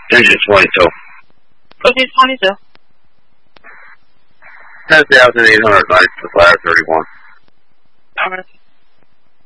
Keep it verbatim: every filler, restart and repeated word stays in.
Engine twenty-two. Engine twenty-two. ten thousand eight hundred nights to fire thirty-one. Alright.